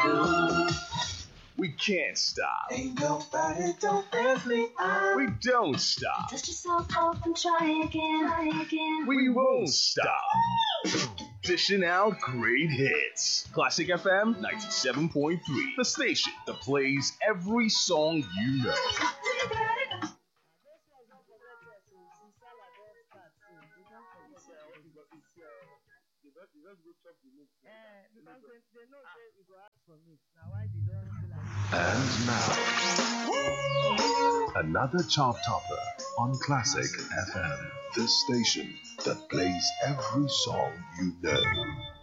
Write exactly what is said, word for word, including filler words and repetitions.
We can't stop. Ain't nobody don't ask me out. We don't stop. Dust yourself off and try again, try again. We won't stop. Dishing out great hits. Classic F M ninety-seven point three. The station that plays every song you know. And now, another chart topper on Classic F M. The station that plays every song you know.